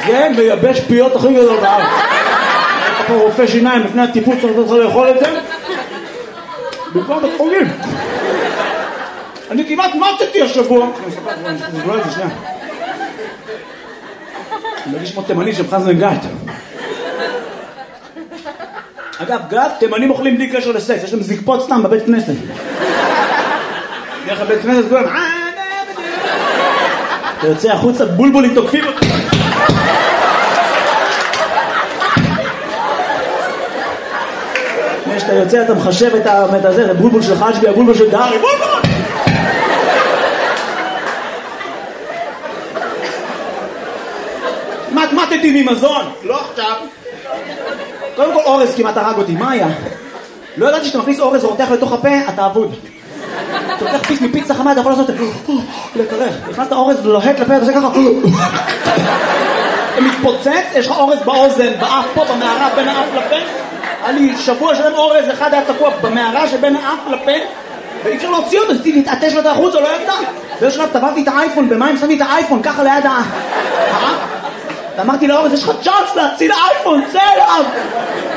זה מייבש פיות הכי גדול בארץ. אתה פה רופא שיניים לפני הטיפול צריך לך לאכול את זה. בכלל בתחולים. אני כמעט מתתי השבוע. אני אספר את זה שנייה. אני מרגיש כמו תימני של חזן גת. אגב, גת, תימנים אוכלים בלי קשר לסקס, יש להם זקפות סתם בבית כנסת. דרך הבית כנסת כולם, אתה יוצא החוצה, בולבולים תוקפים אותי. כשאתה יוצא, אתה מחשב את הזה, הבולבול של חשבי, הבולבול של דהרי, בולבול! מתמטתי ממזון, לא עכשיו. קודם כל אורז כמעט הרג אותי, מה היה? לא ידעתי שאתה מכניס אורז ורותח לתוך הפה, אתה אבוד. אתה לוקח פיס מפיצה חמה, אתה יכול לעשות לקרר. נכנסת אורז לוהט לפה, אתה עושה ככה. אתה מתפוצץ, יש לך אורז באוזן, באף פה, במערה, בין האף לפה. היה לי שבוע שלם אורז, אחד היה תקוע במערה שבין האף לפה, ואי אפשר להוציא אותו, אז תתעטש לו את החוץ, או לא יצא. באיזשהו שלב טבעתי את האייפון, במים שמתי את האייפון, ככה ליד האף. ואמרתי לאורז, יש לך צ'אנס להציל האייפון, צא אליו!